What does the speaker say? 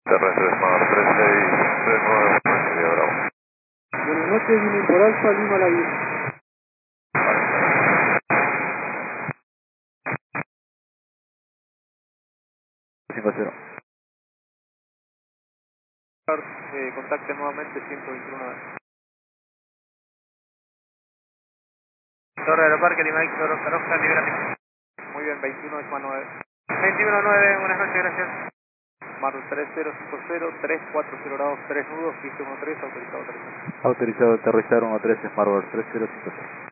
Terrestre Smart 3639, medio Bravo. Buenas noches, vienen por Alfa, Lima la 10. 50. Contacte nuevamente 121. Torre Aeroparque, Lima X, Oscar, libera. Muy bien, 21,9. 21,9, buenas noches, gracias. Marvel 3050, 3402, 3 nudos, piste 13, autorizado 3. Autorizado aterrizar 13, Smart 3050.